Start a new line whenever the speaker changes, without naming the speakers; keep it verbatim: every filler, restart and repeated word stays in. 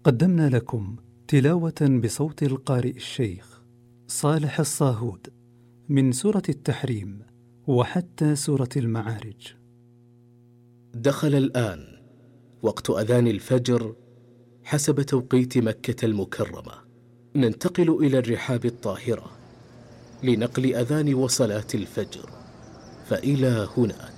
قدمنا لكم تلاوة بصوت القارئ الشيخ صالح الصاهود من سورة التحريم وحتى سورة المعارج.
دخل الآن وقت أذان الفجر حسب توقيت مكة المكرمة. ننتقل إلى الرحاب الطاهرة لنقل أذان وصلاة الفجر، فإلى هناك.